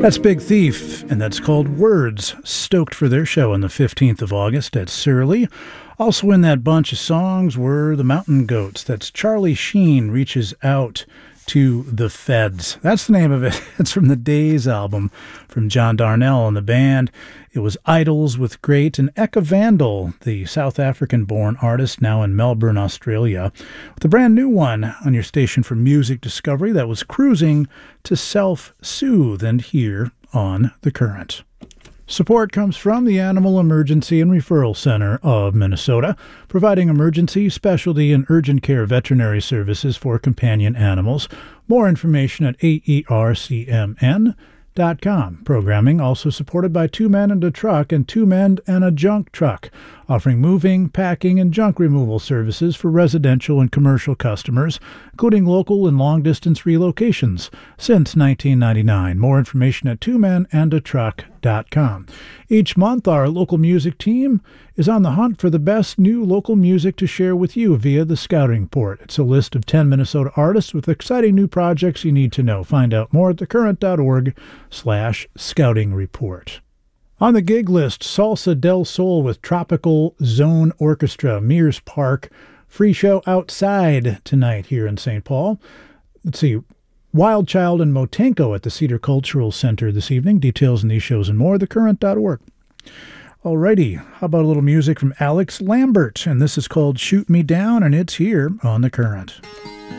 That's Big Thief, and that's called Words. Stoked for their show on the 15th of August at Surly. Also in that bunch of songs were the Mountain Goats. That's Charlie Sheen Reaches Out to the Feds. That's the name of it. It's from the Days album from John Darnielle and the band. It was Idols with Great and Eka Vandal, the South African-born artist now in Melbourne, Australia, with a brand new one on your station for music discovery that was Cruising to Self-Soothe, and here on The Current. Support comes from the Animal Emergency and Referral Center of Minnesota, providing emergency, specialty, and urgent care veterinary services for companion animals. More information at aercmn.com. Programming also supported by Two Men and a Truck and Two Men and a Junk Truck, offering moving, packing, and junk removal services for residential and commercial customers, including local and long-distance relocations since 1999. More information at twomenandatruck.com. Each month, our local music team is on the hunt for the best new local music to share with you via the Scouting Report. It's a list of 10 Minnesota artists with exciting new projects you need to know. Find out more at thecurrent.org/scouting report. On the gig list, Salsa del Sol with Tropical Zone Orchestra, Mears Park. Free show outside tonight here in St. Paul. Let's see. Wild Child and Motenko at the Cedar Cultural Center this evening. Details in these shows and more, thecurrent.org. Alrighty, how about a little music from Alex Lambert? And this is called Shoot Me Down, and it's here on The Current.